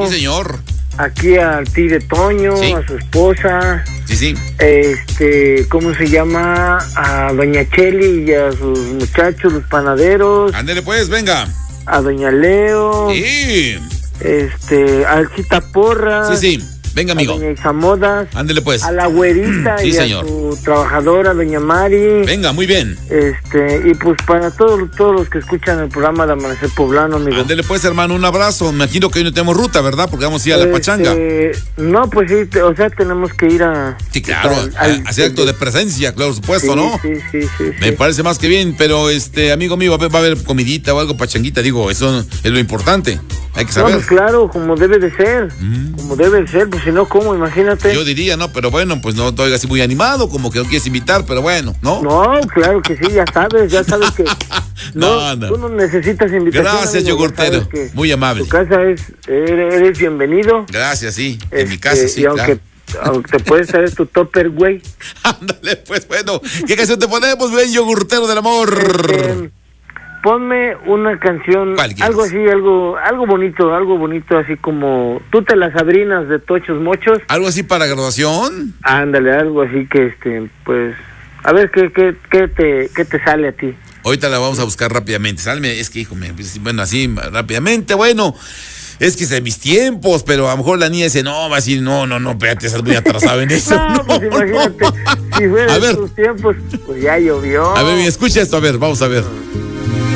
Toño. Sí, señor. Aquí al Tigre Toño, sí. a su esposa. Sí. ¿Cómo se llama? A doña Cheli y a sus muchachos, los panaderos. Ándele pues, venga. A doña Leo. Sí. A Alcita Porra. Sí. Venga, amigo. A doña Isamodas. Ándele pues. A la güerita sí, y señor. a su trabajadora, doña Mari. Venga, muy bien. Y pues para todos los que escuchan el programa de Amanecer Poblano, amigo. Ándele pues, hermano, un abrazo. Me imagino que hoy no tenemos ruta, ¿verdad? Porque vamos a ir a la pachanga. No, pues sí, tenemos que ir a... Sí, claro, a hacer acto de presencia, claro, supuesto, sí, ¿no? Sí. Me parece más que bien, pero amigo mío, va a haber comidita o algo pachanguita, digo, eso es lo importante. Hay que saber. No, pues claro, como debe de ser. Como debe de ser, pues si no, ¿cómo? Imagínate. Yo diría, no, pero bueno, pues no te oigas así muy animado, como que no quieres invitar, pero bueno, ¿no? No, claro que sí, ya sabes que... No. Tú no necesitas invitación. Gracias, yogurtero, muy amable. Tu casa eres bienvenido. Gracias, sí, en mi casa, sí, y aunque te puedes traer tu topper, güey. Ándale, pues bueno, ¿qué canción te ponemos, güey, yogurtero del amor? Ponme una canción, algo así, algo bonito, así como Tú te las abrinas de Tochos Mochos. ¿Algo así para graduación? Ándale, algo así que pues, a ver qué te sale a ti. Ahorita la vamos a buscar rápidamente, salme, es que hijo, bueno, así rápidamente, bueno, es que es de mis tiempos, pero a lo mejor la niña dice, no, va a decir, no, espérate, estás muy atrasado en eso. No, pues imagínate, si fuera de tus tiempos, pues ya llovió. A ver, escucha esto, a ver, vamos a ver.